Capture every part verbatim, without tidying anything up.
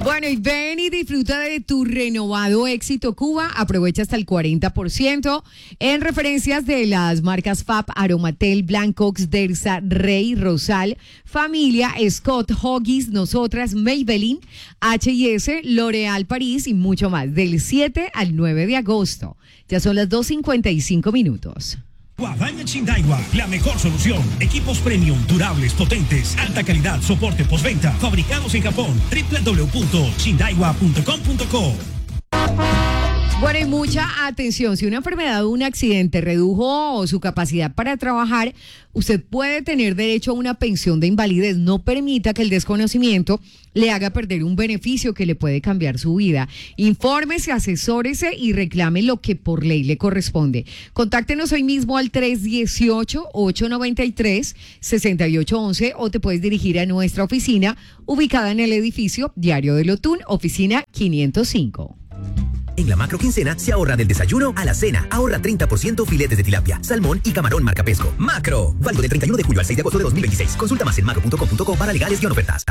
Bueno, y ven y disfruta de tu renovado Éxito Cuba. Aprovecha hasta el cuarenta por ciento en referencias de las marcas Fab, Aromatel, Blancox, Dersa, Rey, Rosal, Familia, Scott, Huggies, Nosotras, Maybelline, H y S, L'Oréal París y mucho más. Del siete al nueve de agosto. Ya son las dos cincuenta y cinco minutos. Guadaña Chindaiwa, la mejor solución. Equipos premium, durables, potentes, alta calidad, soporte postventa, fabricados en Japón. doble u doble u doble u punto chindaiwa punto com punto co. Bueno, y mucha atención, si una enfermedad o un accidente redujo su capacidad para trabajar, usted puede tener derecho a una pensión de invalidez. No permita que el desconocimiento le haga perder un beneficio que le puede cambiar su vida. Infórmese, asesórese y reclame lo que por ley le corresponde. Contáctenos hoy mismo al tres uno ocho, ocho nueve tres, seis ocho uno uno o te puedes dirigir a nuestra oficina ubicada en el edificio Diario de Lotún, oficina quinientos cinco. En la macro quincena se ahorra del desayuno a la cena. Ahorra treinta por ciento filetes de tilapia, salmón y camarón marca Pesco. Macro. Válido del treinta y uno de julio al seis de agosto de dos mil veintiséis. Consulta más en macro punto com punto co para legales y ofertas.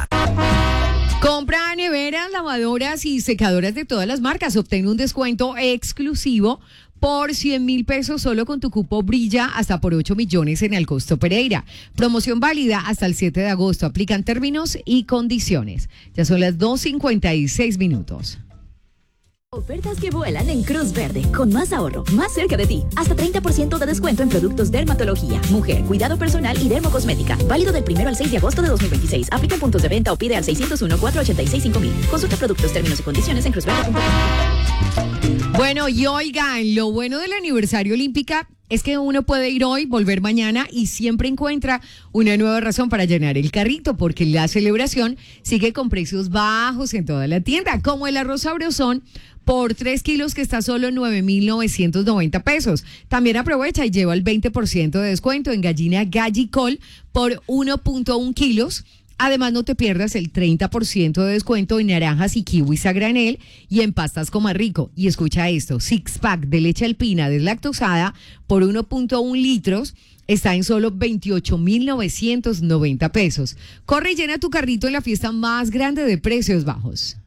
Compra neveras, lavadoras y secadoras de todas las marcas. Obtén un descuento exclusivo por cien mil pesos solo con tu cupo Brilla hasta por ocho millones en Alcosto Pereira. Promoción válida hasta el siete de agosto. Aplican términos y condiciones. Ya son las dos cincuenta y seis minutos. Ofertas que vuelan en Cruz Verde, con más ahorro, más cerca de ti. Hasta treinta por ciento de descuento en productos dermatología, mujer, cuidado personal y dermocosmética. Válido del primero al seis de agosto de dos mil veintiséis. Aplica en puntos de venta o pide al seis cero uno, cuatro ocho seis, cinco mil. Consulta productos, términos y condiciones en cruzverde punto com. Bueno, y oigan, lo bueno del aniversario olímpica es que uno puede ir hoy, volver mañana y siempre encuentra una nueva razón para llenar el carrito, porque la celebración sigue con precios bajos en toda la tienda, como el arroz sabrosón por tres kilos que está solo en nueve mil novecientos noventa pesos. También aprovecha y lleva el veinte por ciento de descuento en gallina Gallicol por uno punto uno kilos. Además, no te pierdas el treinta por ciento de descuento en naranjas y kiwis a granel y en pastas Comarrico. Y escucha esto, six pack de leche alpina deslactosada por uno punto uno litros está en solo veintiocho mil novecientos noventa pesos. Corre y llena tu carrito en la fiesta más grande de precios bajos.